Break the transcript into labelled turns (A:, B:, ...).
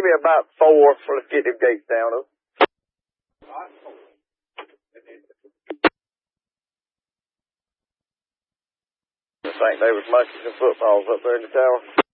A: me about 4. Let's get them gates down. I think they was munching some footballs up there in the tower.